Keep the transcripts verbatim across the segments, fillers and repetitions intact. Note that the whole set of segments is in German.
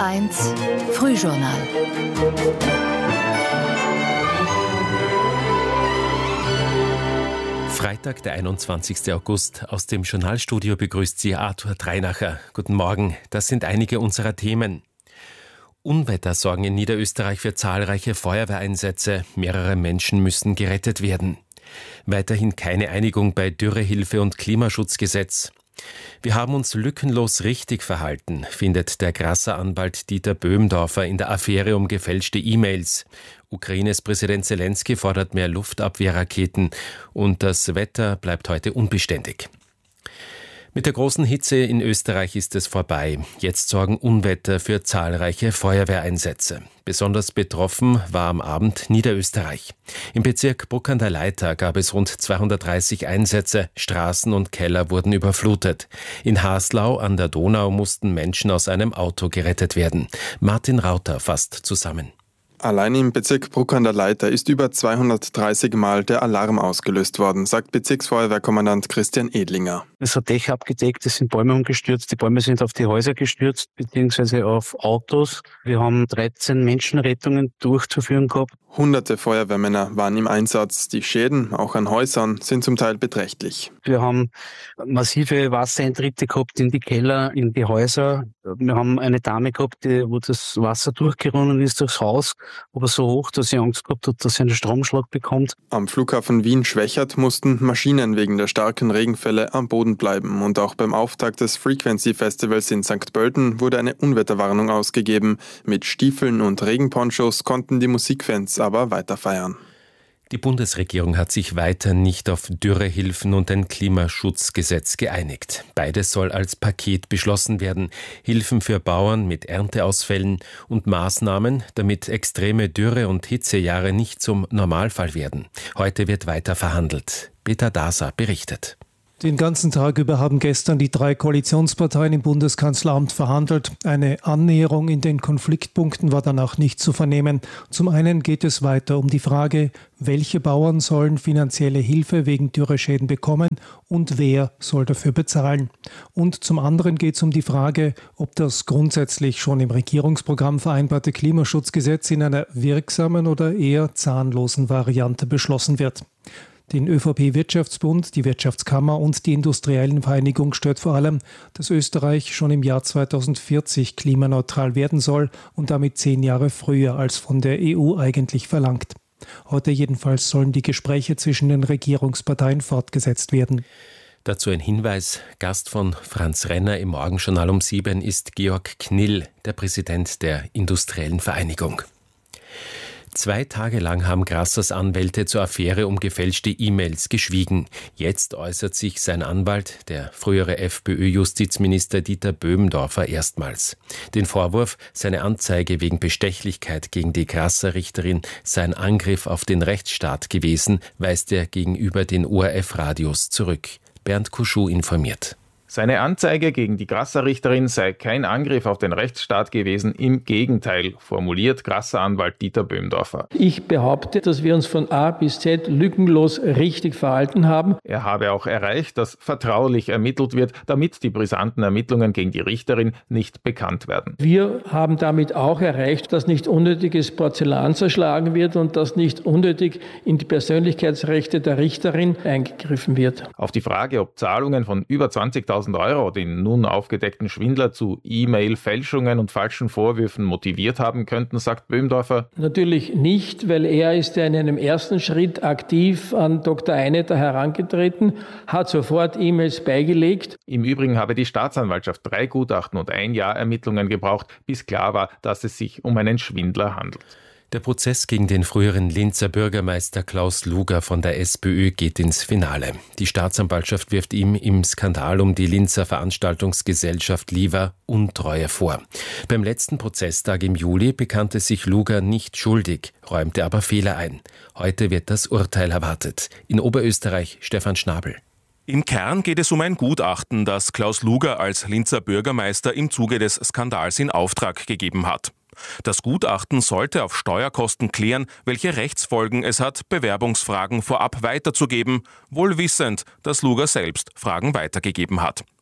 eins Frühjournal. Freitag, der einundzwanzigste August. Aus dem Journalstudio begrüßt Sie Arthur Dreinacher. Guten Morgen. Das sind einige unserer Themen. Unwetter sorgen in Niederösterreich für zahlreiche Feuerwehreinsätze. Mehrere Menschen müssen gerettet werden. Weiterhin keine Einigung bei Dürrehilfe und Klimaschutzgesetz. Wir haben uns lückenlos richtig verhalten, findet der Grasser-Anwalt Dieter Böhmdorfer in der Affäre um gefälschte E-Mails. Ukraines Präsident Zelensky fordert mehr Luftabwehrraketen und das Wetter bleibt heute unbeständig. Mit der großen Hitze in Österreich ist es vorbei. Jetzt sorgen Unwetter für zahlreiche Feuerwehreinsätze. Besonders betroffen war am Abend Niederösterreich. Im Bezirk Bruck an der Leitha gab es rund zweihundertdreißig Einsätze. Straßen und Keller wurden überflutet. In Haslau an der Donau mussten Menschen aus einem Auto gerettet werden. Martin Rauter fasst zusammen. Allein im Bezirk Bruck an der Leitha ist über zweihundertdreißig Mal der Alarm ausgelöst worden, sagt Bezirksfeuerwehrkommandant Christian Edlinger. Es hat Dächer abgedeckt, es sind Bäume umgestürzt, die Bäume sind auf die Häuser gestürzt, beziehungsweise auf Autos. Wir haben dreizehn Menschenrettungen durchzuführen gehabt. Hunderte Feuerwehrmänner waren im Einsatz. Die Schäden, auch an Häusern, sind zum Teil beträchtlich. Wir haben massive Wassereintritte gehabt in die Keller, in die Häuser. Wir haben eine Dame gehabt, die, wo das Wasser durchgerunnen ist durchs Haus, aber so hoch, dass sie Angst gehabt hat, dass sie einen Stromschlag bekommt. Am Flughafen Wien-Schwächert mussten Maschinen wegen der starken Regenfälle am Boden bleiben. Und auch beim Auftakt des Frequency Festivals in Sankt Pölten wurde eine Unwetterwarnung ausgegeben. Mit Stiefeln und Regenponchos konnten die Musikfans aber weiter feiern. Die Bundesregierung hat sich weiter nicht auf Dürrehilfen und ein Klimaschutzgesetz geeinigt. Beides soll als Paket beschlossen werden. Hilfen für Bauern mit Ernteausfällen und Maßnahmen, damit extreme Dürre- und Hitzejahre nicht zum Normalfall werden. Heute wird weiter verhandelt. Peter Daser berichtet. Den ganzen Tag über haben gestern die drei Koalitionsparteien im Bundeskanzleramt verhandelt. Eine Annäherung in den Konfliktpunkten war danach nicht zu vernehmen. Zum einen geht es weiter um die Frage, welche Bauern sollen finanzielle Hilfe wegen Dürreschäden bekommen und wer soll dafür bezahlen. Und zum anderen geht es um die Frage, ob das grundsätzlich schon im Regierungsprogramm vereinbarte Klimaschutzgesetz in einer wirksamen oder eher zahnlosen Variante beschlossen wird. Den ÖVP-Wirtschaftsbund, die Wirtschaftskammer und die Industriellenvereinigung stört vor allem, dass Österreich schon im Jahr zweitausendvierzig klimaneutral werden soll und damit zehn Jahre früher als von der E U eigentlich verlangt. Heute jedenfalls sollen die Gespräche zwischen den Regierungsparteien fortgesetzt werden. Dazu ein Hinweis. Gast von Franz Renner im Morgenjournal um sieben ist Georg Knill, der Präsident der Industriellen Vereinigung. Zwei Tage lang haben Grassers Anwälte zur Affäre um gefälschte E-Mails geschwiegen. Jetzt äußert sich sein Anwalt, der frühere FPÖ-Justizminister Dieter Böhmdorfer, erstmals. Den Vorwurf, seine Anzeige wegen Bestechlichkeit gegen die Grasser-Richterin sei ein Angriff auf den Rechtsstaat gewesen, weist er gegenüber den O R F-Radios zurück. Bernd Kuschuh informiert. Seine Anzeige gegen die Grasser-Richterin sei kein Angriff auf den Rechtsstaat gewesen, im Gegenteil, formuliert Grasser-Anwalt Dieter Böhmdorfer. Ich behaupte, dass wir uns von A bis Z lückenlos richtig verhalten haben. Er habe auch erreicht, dass vertraulich ermittelt wird, damit die brisanten Ermittlungen gegen die Richterin nicht bekannt werden. Wir haben damit auch erreicht, dass nicht unnötiges Porzellan zerschlagen wird und dass nicht unnötig in die Persönlichkeitsrechte der Richterin eingegriffen wird. Auf die Frage, ob Zahlungen von über zwanzigtausend Euro den nun aufgedeckten Schwindler zu E-Mail-Fälschungen und falschen Vorwürfen motiviert haben könnten, sagt Böhmdorfer. Natürlich nicht, weil er ist ja in einem ersten Schritt aktiv an Doktor Einetter herangetreten, hat sofort E-Mails beigelegt. Im Übrigen habe die Staatsanwaltschaft drei Gutachten und ein Jahr Ermittlungen gebraucht, bis klar war, dass es sich um einen Schwindler handelt. Der Prozess gegen den früheren Linzer Bürgermeister Klaus Luger von der SPÖ geht ins Finale. Die Staatsanwaltschaft wirft ihm im Skandal um die Linzer Veranstaltungsgesellschaft Liva Untreue vor. Beim letzten Prozesstag im Juli bekannte sich Luger nicht schuldig, räumte aber Fehler ein. Heute wird das Urteil erwartet. In Oberösterreich Stefan Schnabel. Im Kern geht es um ein Gutachten, das Klaus Luger als Linzer Bürgermeister im Zuge des Skandals in Auftrag gegeben hat. Das Gutachten sollte auf Steuerkosten klären, welche Rechtsfolgen es hat, Bewerbungsfragen vorab weiterzugeben, wohl wissend, dass Luger selbst Fragen weitergegeben hat.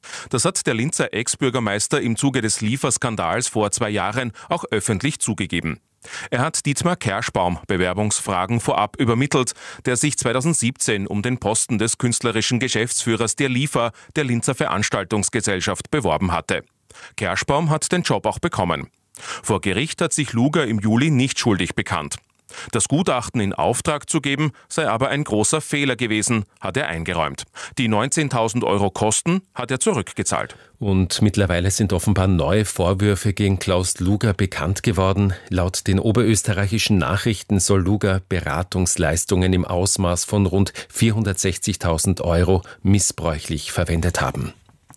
Das hat der Linzer Ex-Bürgermeister im Zuge des Lieferskandals vor zwei Jahren auch öffentlich zugegeben. Er hat Dietmar Kerschbaum Bewerbungsfragen vorab übermittelt, der sich zweitausendsiebzehn um den Posten des künstlerischen Geschäftsführers der Liefer der Linzer Veranstaltungsgesellschaft beworben hatte. Kerschbaum hat den Job auch bekommen. Vor Gericht hat sich Luger im Juli nicht schuldig bekannt. Das Gutachten in Auftrag zu geben, sei aber ein großer Fehler gewesen, hat er eingeräumt. Die neunzehntausend Euro Kosten hat er zurückgezahlt. Und mittlerweile sind offenbar neue Vorwürfe gegen Klaus Luger bekannt geworden. Laut den oberösterreichischen Nachrichten soll Luger Beratungsleistungen im Ausmaß von rund vierhundertsechzigtausend Euro missbräuchlich verwendet haben.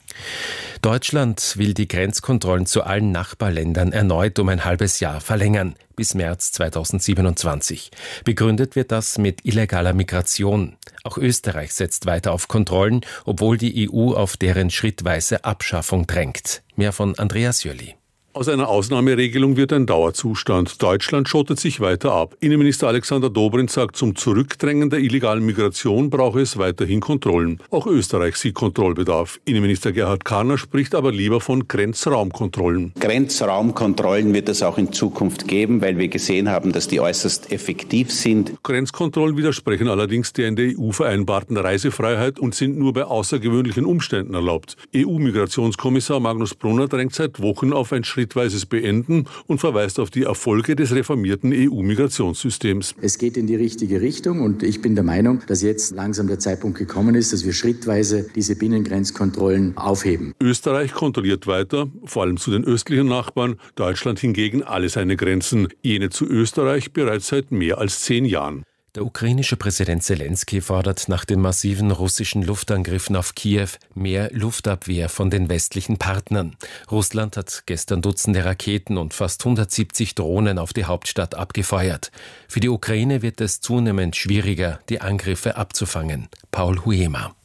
Deutschland will die Grenzkontrollen zu allen Nachbarländern erneut um ein halbes Jahr verlängern, bis März zweitausendsiebenundzwanzig. Begründet wird das mit illegaler Migration. Auch Österreich setzt weiter auf Kontrollen, obwohl die E U auf deren schrittweise Abschaffung drängt. Mehr von Andreas Jöli. Aus einer Ausnahmeregelung wird ein Dauerzustand. Deutschland schottet sich weiter ab. Innenminister Alexander Dobrindt sagt, zum Zurückdrängen der illegalen Migration brauche es weiterhin Kontrollen. Auch Österreich sieht Kontrollbedarf. Innenminister Gerhard Karner spricht aber lieber von Grenzraumkontrollen. Grenzraumkontrollen wird es auch in Zukunft geben, weil wir gesehen haben, dass die äußerst effektiv sind. Grenzkontrollen widersprechen allerdings der in der E U vereinbarten Reisefreiheit und sind nur bei außergewöhnlichen Umständen erlaubt. E U-Migrationskommissar Magnus Brunner drängt seit Wochen auf ein Schritt schrittweises Beenden und verweist auf die Erfolge des reformierten E U-Migrationssystems. Es geht in die richtige Richtung und ich bin der Meinung, dass jetzt langsam der Zeitpunkt gekommen ist, dass wir schrittweise diese Binnengrenzkontrollen aufheben. Österreich kontrolliert weiter, vor allem zu den östlichen Nachbarn, Deutschland hingegen alle seine Grenzen, jene zu Österreich bereits seit mehr als zehn Jahren. Der ukrainische Präsident Zelensky fordert nach den massiven russischen Luftangriffen auf Kiew mehr Luftabwehr von den westlichen Partnern. Russland hat gestern Dutzende Raketen und fast hundertsiebzig Drohnen auf die Hauptstadt abgefeuert. Für die Ukraine wird es zunehmend schwieriger, die Angriffe abzufangen. Paul Huema.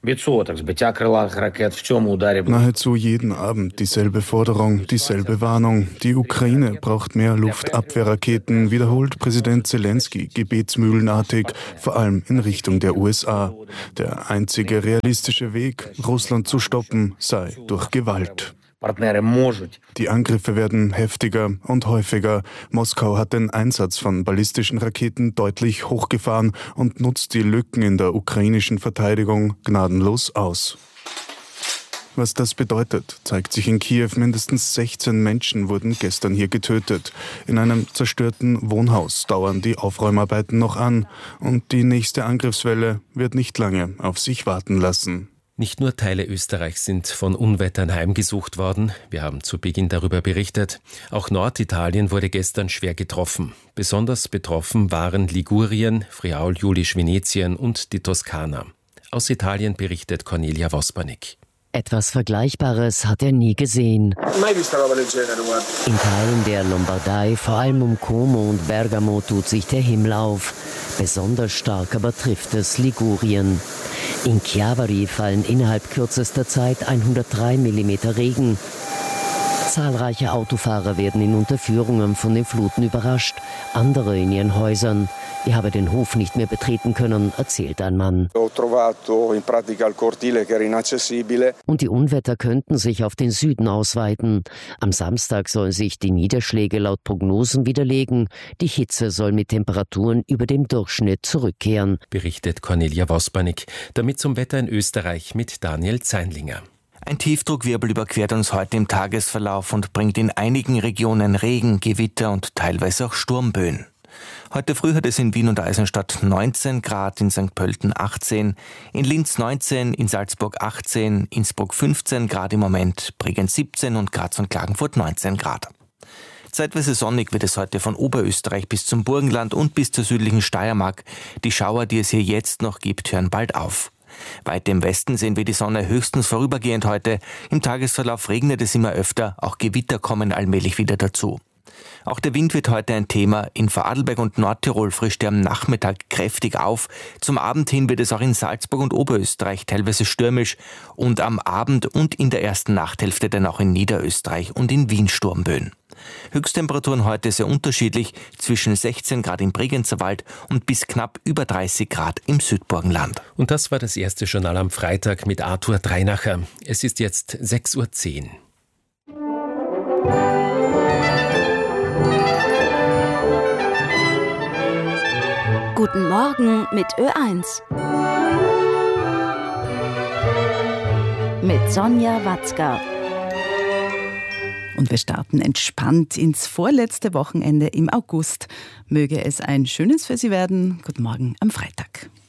Nahezu jeden Abend dieselbe Forderung, dieselbe Warnung. Die Ukraine braucht mehr Luftabwehrraketen, wiederholt Präsident Zelensky gebetsmühlenartig, vor allem in Richtung der U S A. Der einzige realistische Weg, Russland zu stoppen, sei durch Gewalt. Die Angriffe werden heftiger und häufiger. Moskau hat den Einsatz von ballistischen Raketen deutlich hochgefahren und nutzt die Lücken in der ukrainischen Verteidigung gnadenlos aus. Was das bedeutet, zeigt sich in Kiew. Mindestens sechzehn Menschen wurden gestern hier getötet. In einem zerstörten Wohnhaus dauern die Aufräumarbeiten noch an und die nächste Angriffswelle wird nicht lange auf sich warten lassen. Nicht nur Teile Österreichs sind von Unwettern heimgesucht worden. Wir haben zu Beginn darüber berichtet. Auch Norditalien wurde gestern schwer getroffen. Besonders betroffen waren Ligurien, Friaul, Julisch, Venetien und die Toskana. Aus Italien berichtet Cornelia Vospanik. Etwas Vergleichbares hat er nie gesehen. In Teilen der Lombardei, vor allem um Como und Bergamo, tut sich der Himmel auf. Besonders stark aber trifft es Ligurien. In Chiavari fallen innerhalb kürzester Zeit hundertdrei Millimeter Regen. Zahlreiche Autofahrer werden in Unterführungen von den Fluten überrascht, andere in ihren Häusern. Ich habe den Hof nicht mehr betreten können, erzählt ein Mann. Und die Unwetter könnten sich auf den Süden ausweiten. Am Samstag sollen sich die Niederschläge laut Prognosen widerlegen. Die Hitze soll mit Temperaturen über dem Durchschnitt zurückkehren, berichtet Cornelia Vospanik. Damit zum Wetter in Österreich mit Daniel Zeinlinger. Ein Tiefdruckwirbel überquert uns heute im Tagesverlauf und bringt in einigen Regionen Regen, Gewitter und teilweise auch Sturmböen. Heute früh hat es in Wien und Eisenstadt neunzehn Grad, in Sankt Pölten achtzehn, in Linz neunzehn, in Salzburg achtzehn, Innsbruck fünfzehn Grad im Moment, Bregenz siebzehn und Graz und Klagenfurt neunzehn Grad. Zeitweise sonnig wird es heute von Oberösterreich bis zum Burgenland und bis zur südlichen Steiermark. Die Schauer, die es hier jetzt noch gibt, hören bald auf. Weit im Westen sehen wir die Sonne höchstens vorübergehend heute. Im Tagesverlauf regnet es immer öfter, auch Gewitter kommen allmählich wieder dazu. Auch der Wind wird heute ein Thema. In Vorarlberg und Nordtirol frischt er am Nachmittag kräftig auf. Zum Abend hin wird es auch in Salzburg und Oberösterreich teilweise stürmisch und am Abend und in der ersten Nachthälfte dann auch in Niederösterreich und in Wien Sturmböen. Höchsttemperaturen heute sehr unterschiedlich, zwischen sechzehn Grad im Bregenzer Wald und bis knapp über dreißig Grad im Südburgenland. Und das war das erste Journal am Freitag mit Arthur Dreinacher. Es ist jetzt sechs Uhr zehn. Guten Morgen mit Ö eins. Mit Sonja Watzka. Und wir starten entspannt ins vorletzte Wochenende im August. Möge es ein schönes für Sie werden. Guten Morgen am Freitag.